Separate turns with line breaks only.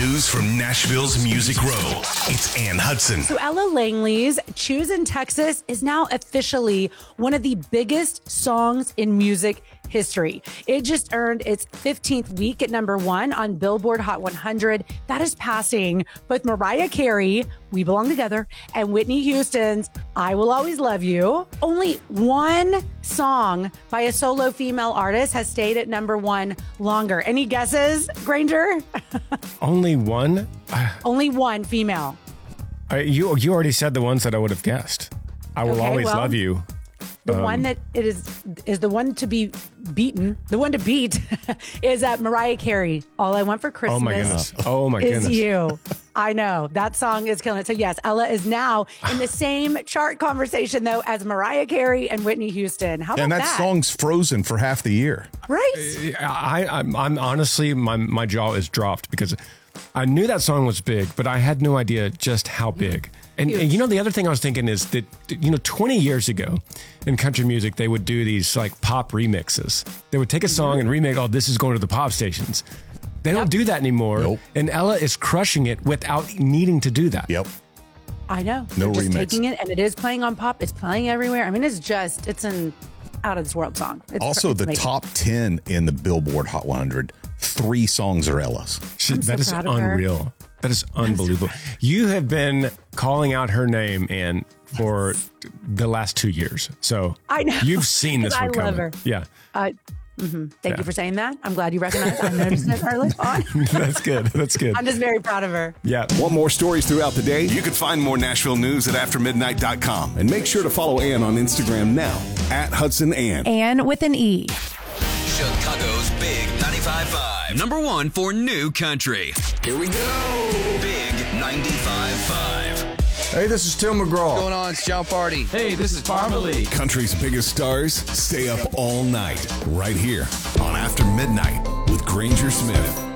news from Nashville's Music Row. It's Ann Hudson.
So Ella Langley's Choosing Texas is now officially one of the biggest songs in music history. It just earned its 15th week at number 1 on Billboard Hot 100. That is passing both Mariah Carey, We Belong Together, and Whitney Houston's I Will Always Love You. Only one song by a solo female artist has stayed at number 1 longer. Any guesses, Granger?
Only one?
Only one female.
You already said the ones that I would have guessed. I Will Always Love You.
The one that it is the one to be beaten. The one to beat is Mariah Carey. All I Want for Christmas.
Oh my goodness. Oh my
is
goodness.
You. I know that song is killing it. So yes, Ella is now in the same chart conversation though as Mariah Carey and Whitney Houston. How about
and that song's frozen for half the year.
Right.
I'm honestly my jaw is dropped because I knew that song was big, but I had no idea just how big. And you know, the other thing I was thinking is that, 20 years ago in country music, they would do these like pop remixes. They would take a song and remake, oh, this is going to the pop stations. They don't do that anymore.
Nope.
And Ella is crushing it without needing to do that.
Yep.
I know.
No
They're just
remix.
taking it and it is playing on pop. It's playing everywhere. I mean, it's an out of this world song.
Also,
it's
the
amazing.
top 10 in the Billboard Hot 100, 3 songs are Ella's.
That is
proud of her.
unreal. That is unbelievable. You have been calling out her name, Ann, for the last 2 years. So
I know.
you've seen this
I
one coming.
love her.
Yeah.
Thank you for saying that. I'm glad you recognize. I noticed it early on.
That's good. That's good.
I'm just very proud of her.
Yeah.
Want more stories throughout the day?
You can find more Nashville news at aftermidnight.com.
And make sure to follow Ann on Instagram now at Hudson Ann.
And with an E.
Chicago's Big 95.5. Number 1 for new country.
Here we go.
Big 95.5.
Hey, this is Tim McGraw.
What's going on? It's John Party.
Hey, this is Parmalee.
Country's biggest stars stay up all night right here on After Midnight with Granger Smith.